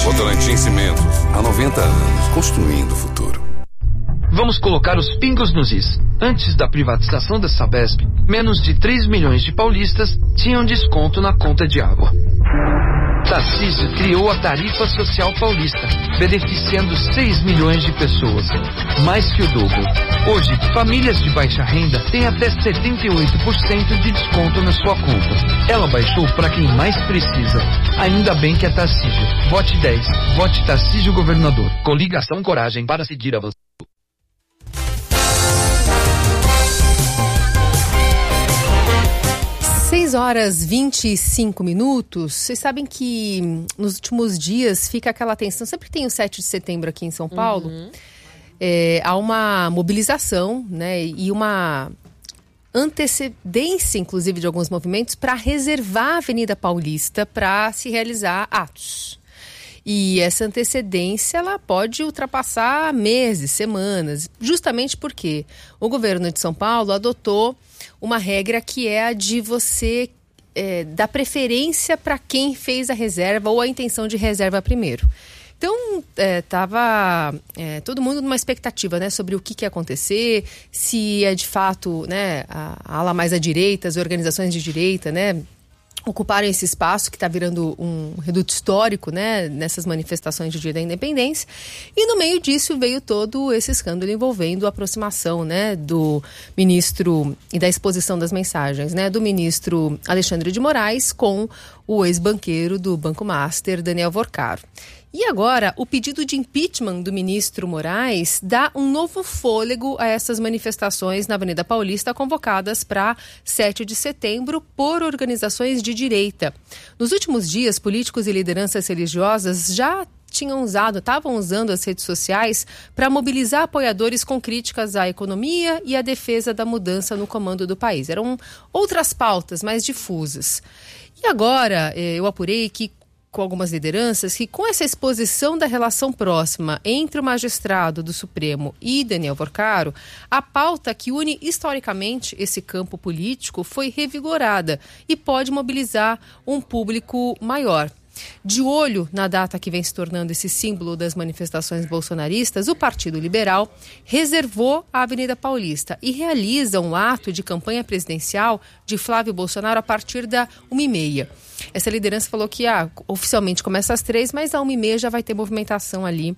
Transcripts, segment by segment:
Votorantim Cimentos, há 90 anos, construindo o futuro. Vamos colocar os pingos nos is. Antes da privatização da Sabesp, menos de 3 milhões de paulistas tinham desconto na conta de água. Tarcísio criou a Tarifa Social Paulista, beneficiando 6 milhões de pessoas, mais que o dobro. Hoje, famílias de baixa renda têm até 78% de desconto na sua conta. Ela baixou para quem mais precisa. Ainda bem que é Tarcísio. Vote 10. Vote Tarcísio Governador. Coligação Coragem para seguir avançando. 6h25. Vocês sabem que nos últimos dias fica aquela tensão. Sempre que tem o 7 de setembro aqui em São Paulo, há uma mobilização, né, e uma antecedência, inclusive, de alguns movimentos para reservar a Avenida Paulista para se realizar atos. E essa antecedência, ela pode ultrapassar meses, semanas, justamente porque o governo de São Paulo adotou uma regra que é a de você dar preferência para quem fez a reserva ou a intenção de reserva primeiro. Então, estava todo mundo numa expectativa, né, sobre o que ia acontecer, se é de fato, né, a ala mais à direita, as organizações de direita, né, ocuparam esse espaço que está virando um reduto histórico, né, nessas manifestações de dia da independência. E no meio disso veio todo esse escândalo envolvendo a aproximação, né, do ministro e da exposição das mensagens, né, do ministro Alexandre de Moraes com o ex-banqueiro do Banco Master, Daniel Vorcaro. E agora, o pedido de impeachment do ministro Moraes dá um novo fôlego a essas manifestações na Avenida Paulista convocadas para 7 de setembro por organizações de direita. Nos últimos dias, políticos e lideranças religiosas já estavam usando as redes sociais para mobilizar apoiadores com críticas à economia e à defesa da mudança no comando do país. Eram outras pautas mais difusas. E agora, eu apurei que com algumas lideranças, que com essa exposição da relação próxima entre o magistrado do Supremo e Daniel Vorcaro, a pauta que une historicamente esse campo político foi revigorada e pode mobilizar um público maior. De olho na data que vem se tornando esse símbolo das manifestações bolsonaristas, o Partido Liberal reservou a Avenida Paulista e realiza um ato de campanha presidencial de Flávio Bolsonaro a partir da 1h30. Essa liderança falou que oficialmente começa às 3h, mas à 1h30 já vai ter movimentação ali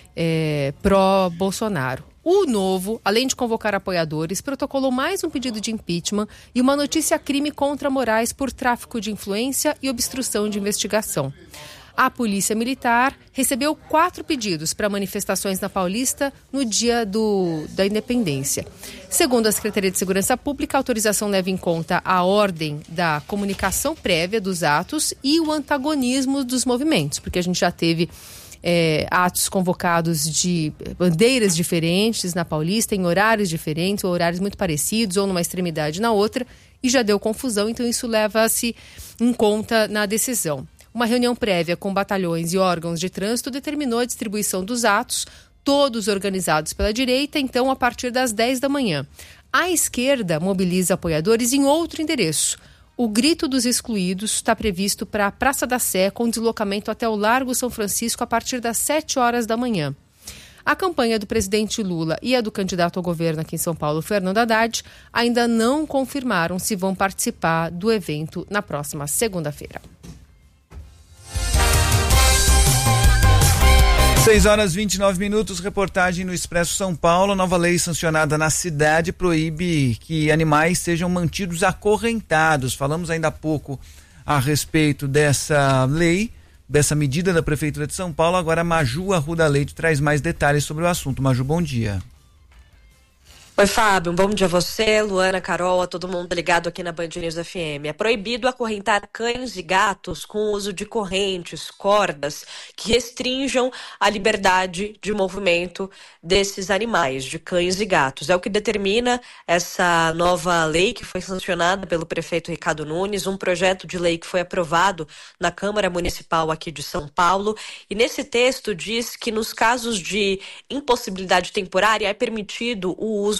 pró-Bolsonaro. O Novo, além de convocar apoiadores, protocolou mais um pedido de impeachment e uma notícia-crime contra Moraes por tráfico de influência e obstrução de investigação. A Polícia Militar recebeu 4 pedidos para manifestações na Paulista no dia da Independência. Segundo a Secretaria de Segurança Pública, a autorização leva em conta a ordem da comunicação prévia dos atos e o antagonismo dos movimentos, porque a gente já teve atos convocados de bandeiras diferentes na Paulista, em horários diferentes, ou horários muito parecidos, ou numa extremidade na outra, e já deu confusão, então isso leva-se em conta na decisão. Uma reunião prévia com batalhões e órgãos de trânsito determinou a distribuição dos atos, todos organizados pela direita, então a partir das 10 da manhã. A esquerda mobiliza apoiadores em outro endereço. O Grito dos Excluídos está previsto para a Praça da Sé, com deslocamento até o Largo São Francisco a partir das 7 horas da manhã. A campanha do presidente Lula e a do candidato ao governo aqui em São Paulo, Fernando Haddad, ainda não confirmaram se vão participar do evento na próxima segunda-feira. 6h29, reportagem no Expresso São Paulo. Nova lei sancionada na cidade proíbe que animais sejam mantidos acorrentados. Falamos ainda há pouco a respeito dessa lei, dessa medida da Prefeitura de São Paulo. Agora Maju Arruda Leite traz mais detalhes sobre o assunto. Maju, bom dia. Oi, Fábio, um bom dia a você, Luana, Carol, a todo mundo ligado aqui na Band News FM. É proibido acorrentar cães e gatos com o uso de correntes, cordas, que restringam a liberdade de movimento desses animais, de cães e gatos. É o que determina essa nova lei que foi sancionada pelo prefeito Ricardo Nunes, um projeto de lei que foi aprovado na Câmara Municipal aqui de São Paulo. E nesse texto diz que nos casos de impossibilidade temporária é permitido o uso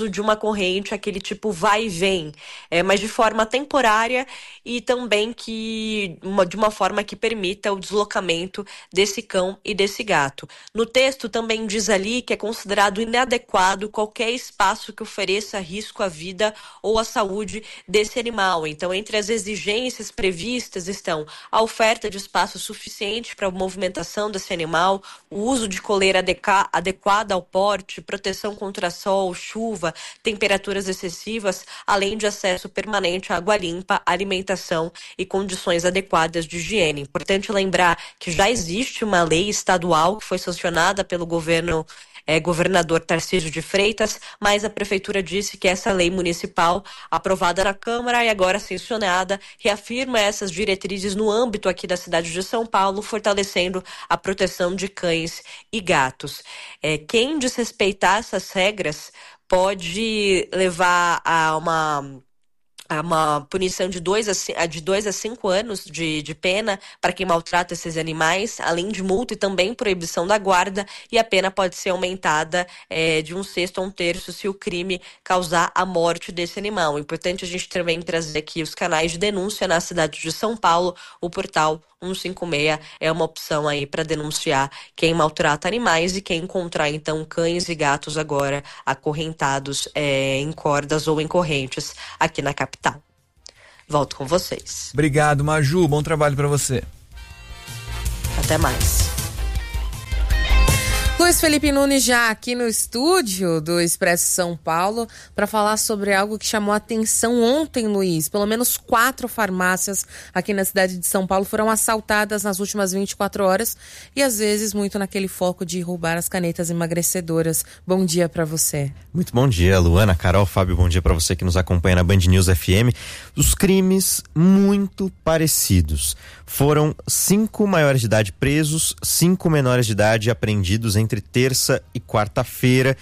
uso de uma corrente, aquele tipo vai e vem, mas de forma temporária e também de uma forma que permita o deslocamento desse cão e desse gato. No texto também diz ali que é considerado inadequado qualquer espaço que ofereça risco à vida ou à saúde desse animal. Então, entre as exigências previstas estão a oferta de espaço suficiente para a movimentação desse animal, o uso de coleira adequada ao porte, proteção contra sol, chuva, temperaturas excessivas, além de acesso permanente à água limpa, alimentação e condições adequadas de higiene. Importante lembrar que já existe uma lei estadual que foi sancionada pelo governador Tarcísio de Freitas, mas a prefeitura disse que essa lei municipal, aprovada na Câmara e agora sancionada, reafirma essas diretrizes no âmbito aqui da cidade de São Paulo, fortalecendo a proteção de cães e gatos. Quem desrespeitar essas regras pode levar a uma punição de 2 a 5 anos de pena para quem maltrata esses animais, além de multa e também proibição da guarda, e a pena pode ser aumentada de 1/6 a 1/3 se o crime causar a morte desse animal. É importante a gente também trazer aqui os canais de denúncia na cidade de São Paulo. O portal 156 é uma opção aí para denunciar quem maltrata animais e quem encontrar então cães e gatos agora acorrentados em cordas ou em correntes aqui na capital. Volto com vocês. Obrigado, Maju. Bom trabalho para você. Até mais. Luiz Felipe Nunes já aqui no estúdio do Expresso São Paulo para falar sobre algo que chamou a atenção ontem, Luiz. Pelo menos 4 farmácias aqui na cidade de São Paulo foram assaltadas nas últimas 24 horas e às vezes muito naquele foco de roubar as canetas emagrecedoras. Bom dia para você. Muito bom dia, Luana, Carol, Fábio, bom dia para você que nos acompanha na Band News FM. Os crimes muito parecidos. Foram 5 maiores de idade presos, 5 menores de idade apreendidos entre terça e quarta-feira,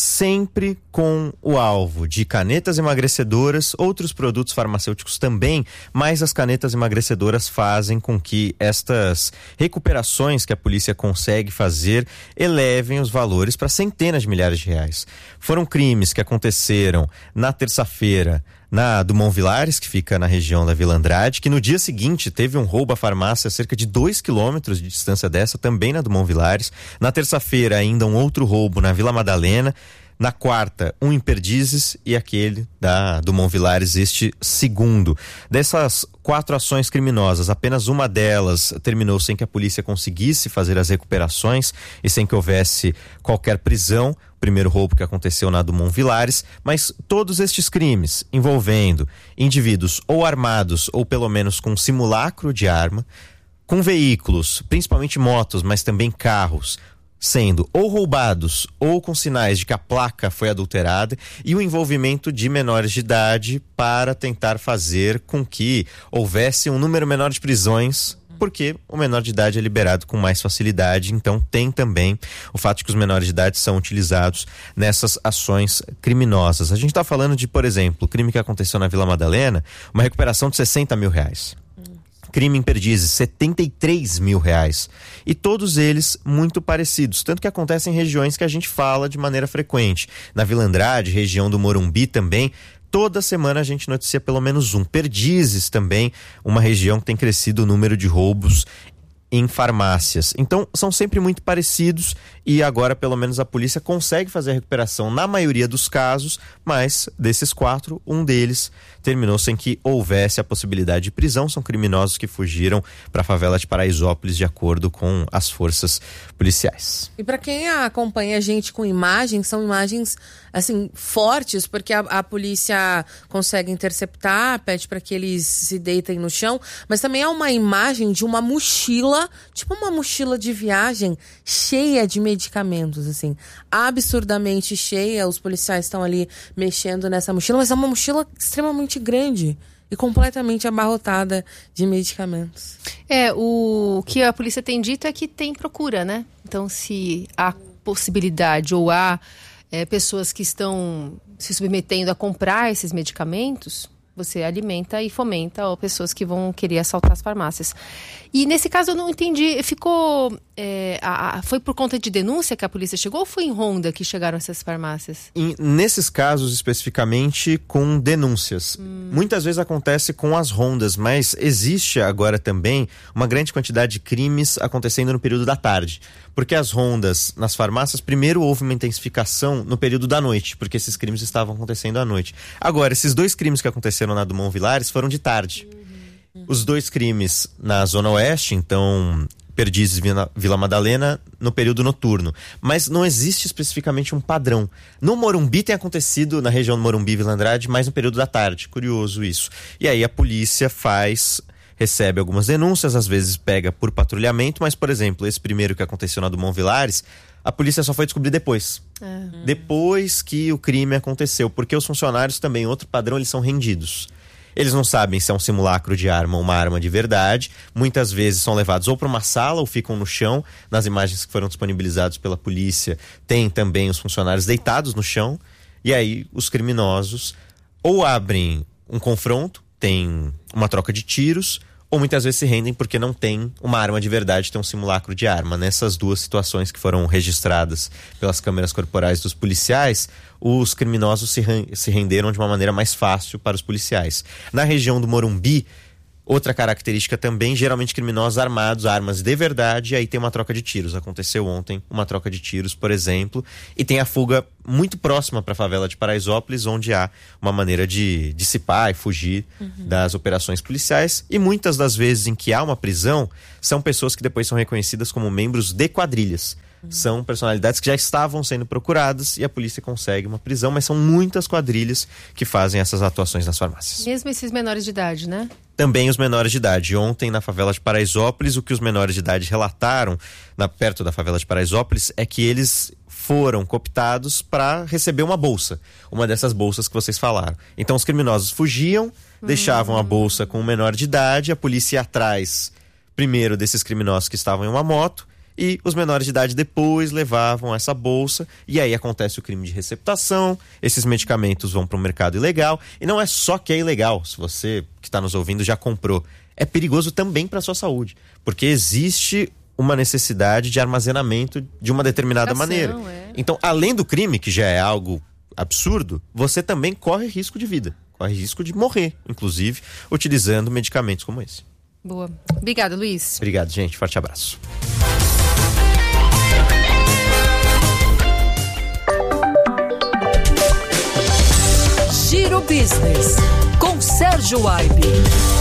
sempre com o alvo de canetas emagrecedoras, outros produtos farmacêuticos também, mas as canetas emagrecedoras fazem com que estas recuperações que a polícia consegue fazer elevem os valores para centenas de milhares de reais. Foram crimes que aconteceram na terça-feira na Dumont Vilares, que fica na região da Vila Andrade, que no dia seguinte teve um roubo à farmácia a cerca de 2 quilômetros de distância dessa, também na Dumont Vilares. Na terça-feira ainda um outro roubo na Vila Madalena. Na quarta, um em Perdizes e aquele da Dumont Vilares, este segundo. Dessas 4 ações criminosas, apenas uma delas terminou sem que a polícia conseguisse fazer as recuperações e sem que houvesse qualquer prisão. O primeiro roubo que aconteceu na Dumont Vilares, mas todos estes crimes envolvendo indivíduos ou armados ou pelo menos com simulacro de arma, com veículos, principalmente motos, mas também carros, sendo ou roubados ou com sinais de que a placa foi adulterada, e o envolvimento de menores de idade para tentar fazer com que houvesse um número menor de prisões, porque o menor de idade é liberado com mais facilidade. Então tem também o fato de que os menores de idade são utilizados nessas ações criminosas. A gente está falando de, por exemplo, o crime que aconteceu na Vila Madalena, uma recuperação de 60 mil reais. Crime em Perdizes, 73 mil reais. E todos eles muito parecidos, tanto que acontecem em regiões que a gente fala de maneira frequente. Na Vila Andrade, região do Morumbi também, toda semana a gente noticia pelo menos um. Perdizes também, uma região que tem crescido o número de roubos em farmácias. Então são sempre muito parecidos e agora pelo menos a polícia consegue fazer a recuperação na maioria dos casos, mas desses 4, um deles terminou sem que houvesse a possibilidade de prisão. São criminosos que fugiram para a favela de Paraisópolis de acordo com as forças policiais. E para quem acompanha a gente com imagens, são imagens assim fortes, porque a polícia consegue interceptar, pede para que eles se deitem no chão, mas também há uma imagem de uma mochila, tipo uma mochila de viagem cheia de medicamentos, assim, absurdamente cheia. Os policiais estão ali mexendo nessa mochila, mas é uma mochila extremamente grande e completamente abarrotada de medicamentos. O que a polícia tem dito é que tem procura, né? Então, se há possibilidade ou há pessoas que estão se submetendo a comprar esses medicamentos, Você alimenta e fomenta pessoas que vão querer assaltar as farmácias. E nesse caso eu não entendi, foi por conta de denúncia que a polícia chegou ou foi em ronda que chegaram essas farmácias? Nesses casos especificamente com denúncias. Muitas vezes acontece com as rondas, mas existe agora também uma grande quantidade de crimes acontecendo no período da tarde. Porque as rondas nas farmácias, primeiro houve uma intensificação no período da noite, porque esses crimes estavam acontecendo à noite. Agora, esses 2 crimes que aconteceram na Dumont Vilares foram de tarde. Os 2 crimes na Zona Oeste, então Perdizes, Vila Madalena, no período noturno. Mas não existe especificamente um padrão. No Morumbi tem acontecido, na região do Morumbi e Vila Andrade, mais no período da tarde. Curioso isso. E aí a polícia recebe algumas denúncias, às vezes pega por patrulhamento, mas, por exemplo, esse primeiro que aconteceu na Dumont Vilares, a polícia só foi descobrir depois. Depois que o crime aconteceu, porque os funcionários também, outro padrão, eles são rendidos. Eles não sabem se é um simulacro de arma ou uma arma de verdade. Muitas vezes são levados ou para uma sala ou ficam no chão. Nas imagens que foram disponibilizadas pela polícia, tem também os funcionários deitados no chão. E aí os criminosos ou abrem um confronto, tem uma troca de tiros, ou muitas vezes se rendem porque não tem uma arma de verdade, tem um simulacro de arma. Nessas 2 situações que foram registradas pelas câmeras corporais dos policiais, os criminosos se renderam de uma maneira mais fácil para os policiais. Na região do Morumbi, outra característica também, geralmente criminosos armados, armas de verdade, e aí tem uma troca de tiros. Aconteceu ontem uma troca de tiros, por exemplo, e tem a fuga muito próxima para a favela de Paraisópolis, onde há uma maneira de dissipar e fugir das operações policiais. E muitas das vezes em que há uma prisão, são pessoas que depois são reconhecidas como membros de quadrilhas. São personalidades que já estavam sendo procuradas e a polícia consegue uma prisão, mas são muitas quadrilhas que fazem essas atuações nas farmácias. Mesmo esses menores de idade, né? Também os menores de idade. Ontem, na favela de Paraisópolis, o que os menores de idade relataram, perto da favela de Paraisópolis, é que eles foram cooptados para receber uma bolsa. Uma dessas bolsas que vocês falaram. Então, os criminosos fugiam, deixavam a bolsa com o menor de idade, a polícia ia atrás, primeiro, desses criminosos que estavam em uma moto, e os menores de idade depois levavam essa bolsa, e aí acontece o crime de receptação, esses medicamentos vão para o mercado ilegal, e não é só que é ilegal, se você que está nos ouvindo já comprou, é perigoso também para a sua saúde, porque existe uma necessidade de armazenamento de uma determinada maneira. Então, além do crime, que já é algo absurdo, você também corre risco de vida, corre risco de morrer, inclusive, utilizando medicamentos como esse. Boa. Obrigada, Luiz. Obrigado, gente. Forte abraço. Giro Business, com Sérgio Aibe.